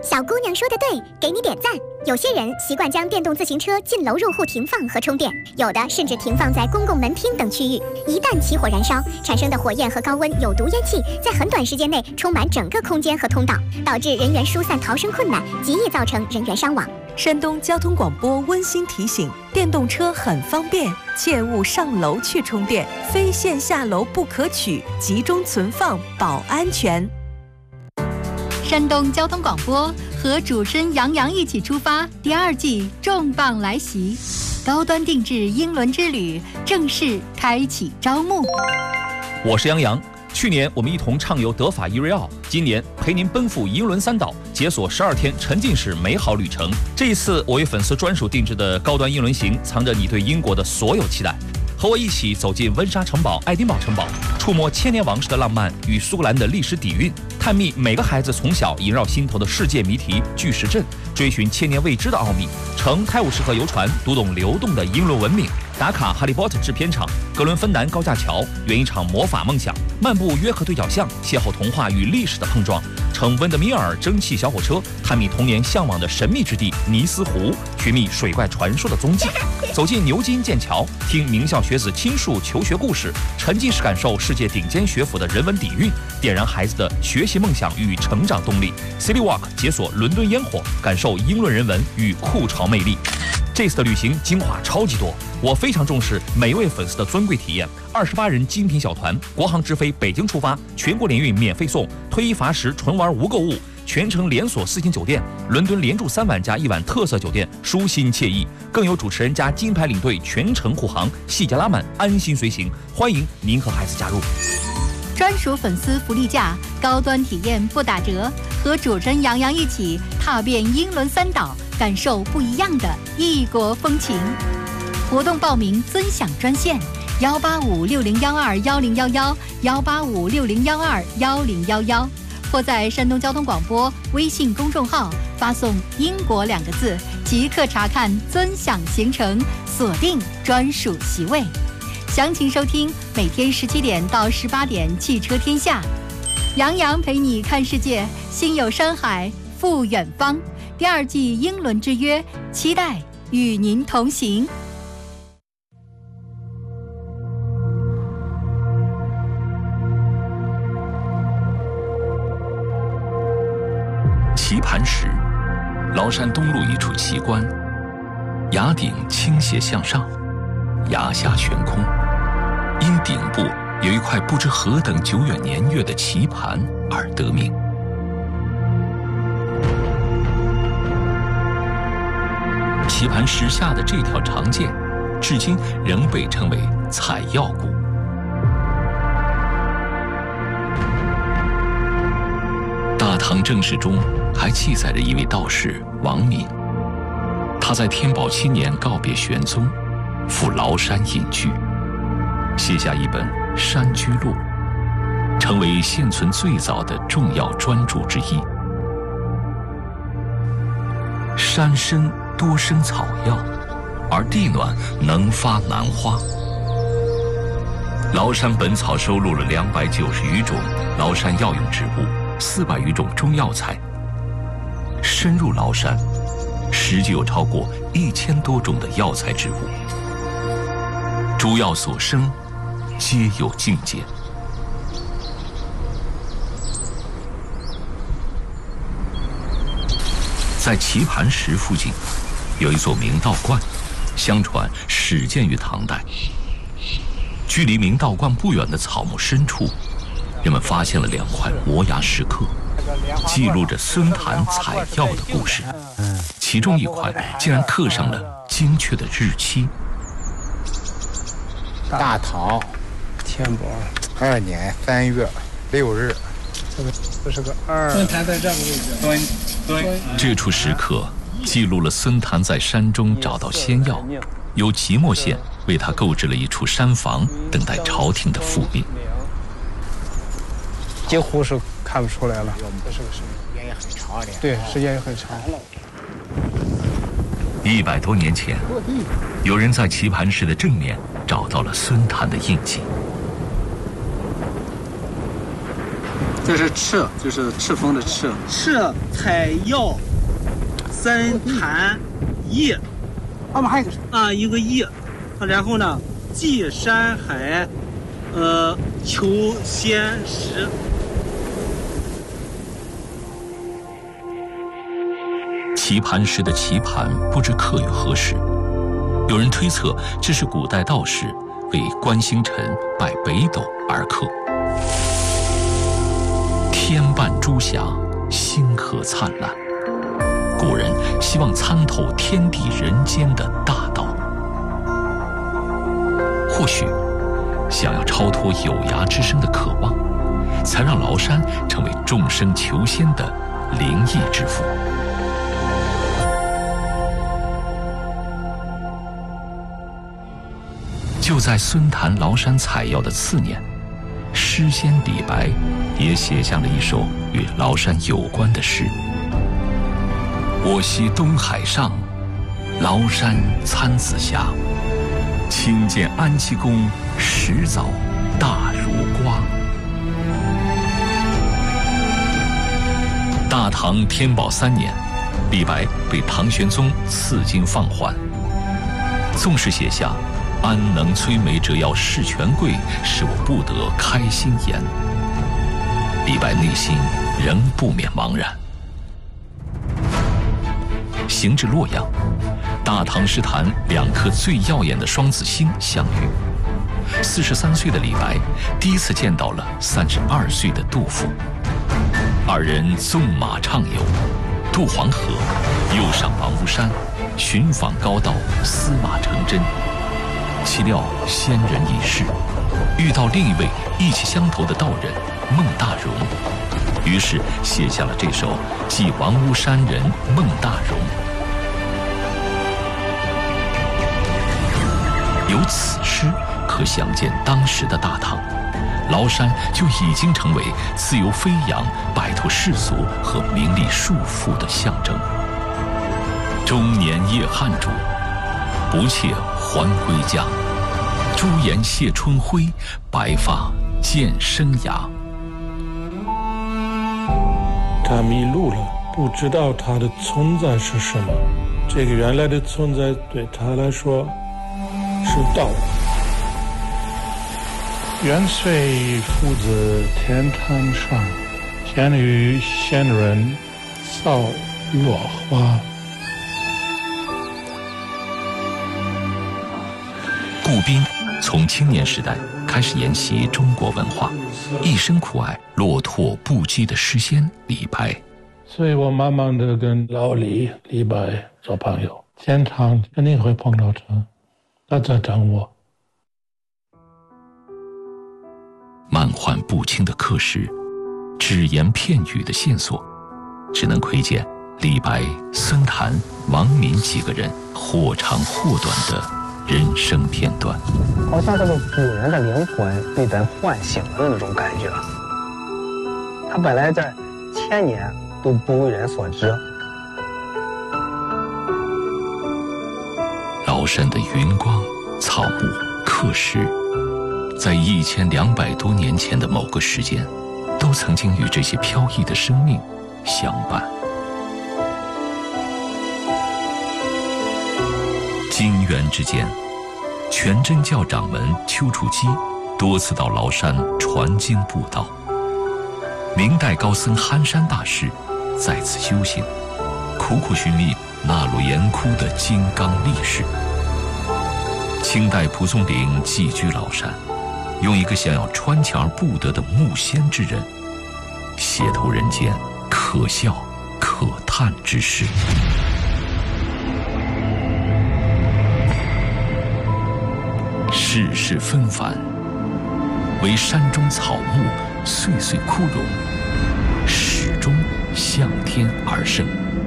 小姑娘说的对，给你点赞。有些人习惯将电动自行车进楼入户停放和充电，有的甚至停放在公共门厅等区域。一旦起火燃烧，产生的火焰和高温有毒烟气在很短时间内充满整个空间和通道，导致人员疏散逃生困难，极易造成人员伤亡。 山东交通广播温馨提醒：电动车很方便，切勿上楼去充电，非线下楼不可取，集中存放保安全。 山东交通广播和主持人杨洋一起出发，第2季重磅来袭，高端定制英伦之旅正式开启招募。 我是杨洋，去年我们一同畅游德法伊瑞奥，今年陪您奔赴英伦3岛，解锁12天沉浸式美好旅程。这一次我为粉丝专属定制的高端英伦行，藏着你对英国的所有期待。和我一起走进温莎城堡、爱丁堡城堡，触摸千年王室的浪漫与苏格兰的历史底蕴，探秘每个孩子从小萦绕心头的世界谜题巨石阵，追寻千年未知的奥秘，乘泰晤士河游船读懂流动的英伦文明，打卡哈利波特制片厂、格伦芬南高架桥，圆一场魔法梦想，漫步约克对角巷，邂逅童话与历史的碰撞，乘温德米尔蒸汽小火车，探秘童年向往的神秘之地尼斯湖，寻觅水怪传说的踪迹，走进牛津、剑桥，听名校学子倾述求学故事，沉浸式感受世界顶尖学府的人文底蕴，点燃孩子的学习梦想与成长动力。City Walk 解锁伦敦烟火，感受英伦人文与酷潮魅力。这次的旅行精华超级多，我非常重视每一位粉丝的尊贵体验。28人精品小团，国航直飞北京出发，全国联运免费送，推一罚10，纯玩无购物，全程连锁4星酒店，伦敦连住3晚加1晚特色酒店，舒心惬意。更有主持人加金牌领队全程护航，细节拉满，安心随行。欢迎您和孩子加入。 专属粉丝福利价，高端体验不打折，和主持人杨洋一起踏遍英伦3岛，感受不一样的异国风情。活动报名尊享专线18560121011，18560121011，或在山东交通广播微信公众号发送“英国”2个字，即刻查看尊享行程，锁定专属席位。详情收听每天17点到18点《汽车天下》，杨洋陪你看世界，心有山海赴远方。第2季英伦之约，期待与您同行。 棋盘石，崂山东路一处奇观，崖顶倾斜向上，崖下悬空，因顶部有一块不知何等久远年月的棋盘而得名。棋盘石下的这条长涧，至今仍被称为采药谷。大唐正史中还记载着一位道士王敏，他在天宝7年告别玄宗，赴崂山隐居，写下一本《山居录》，成为现存最早的重要专著之一。山深多生草药，而地暖能发兰花。崂山本草收录了290余种崂山药用植物，400余种中药材。深入崂山，实际有超过1000多种的药材植物，诸药所生皆有境界。在棋盘石附近有一座明道观，相传始建于唐代。距离明道观不远的草木深处，人们发现了2块摩崖石刻，记录着孙谭采药的故事。其中一块竟然刻上了精确的日期。 大唐天宝2年3月6日，这是个2。 孙谭在这个位置。对。 这处石刻记录了孙谭在山中找到仙药，由即墨县为他购置了一处山房，等待朝廷的复命。 几乎是看不出来了。这是个时间也很长的。对，时间也很长。 100多年前，有人在棋盘石的正面找到了孙谭的印记。 这是赤，就是赤峰的赤。赤采药森潭羿， 后面还有一个啊，一个羿，然后呢，祭山海，求仙石。 棋盘石的棋盘不知刻于何时，有人推测这是古代道士为观星辰拜北斗而刻。天半朱霞，星河灿烂，古人希望参透天地人间的大道，或许想要超脱有涯之身的渴望，才让崂山成为众生求仙的灵异之府。就在孙谭崂山采药的次年，诗仙李白也写下了一首与崂山有关的诗：我昔东海上，崂山参子霞。亲见安七公，石藻大如瓜。大唐天宝3年，李白被唐玄宗赐金放还。纵使写下安能摧眉折腰事权贵，使我不得开心颜，李白内心仍不免茫然。行至洛阳，大唐诗坛2颗最耀眼的双子星相遇。43岁的李白第一次见到了32岁的杜甫，二人纵马畅游，渡黄河，又上王屋山，寻访高道，司马成真。岂料仙人已逝，遇到另一位意气相投的道人孟大荣，于是写下了这首《祭王屋山人孟大荣》。由此诗可想见，当时的大唐，崂山就已经成为自由飞扬、摆脱世俗和名利束缚的象征。中年夜汉主，不妾还归家。朱颜谢春晖，白发见生涯。 他迷路了，不知道他的存在是什么。这个原来的存在对他来说是道。元岁父子天堂上，天与仙人造落花。 顾彬从青年时代开始研习中国文化，一生酷爱落拓不羁的诗仙李白。 所以我慢慢的跟老李白做朋友，经常肯定会碰到他在等我。 漫画不清的刻石，只言片语的线索，只能窥见李白、孙谭、王敏几个人或长或短的人生片段， 好像这个古人的灵魂被咱唤醒了的那种感觉。他本来在1000年都不为人所知。 崂山的云光、草木、刻石，在1200多年前的某个时间，都曾经与这些飘逸的生命相伴。金元之间，全真教掌门丘处机多次到崂山传经布道。明代高僧憨山大师在此修行，苦苦寻觅那落岩窟的金刚力士。清代蒲松龄寄居崂山，用一个想要穿墙而不得的木仙之人，写透人间可笑可叹之事。世事纷繁，唯山中草木岁岁枯荣，始终向天而生。